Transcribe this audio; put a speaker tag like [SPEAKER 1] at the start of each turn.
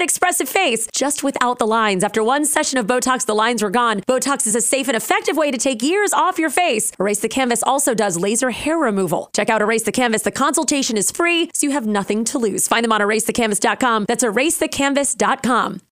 [SPEAKER 1] expressive face, just without the lines. After one session of Botox, the lines were gone. Botox is a safe and effective way to take years off your face. Erase the Canvas also does laser hair removal. Check out Erase the Canvas. The consultation is free, so you have nothing to lose. Find them on erasethecanvas.com. That's erasethecanvas.com.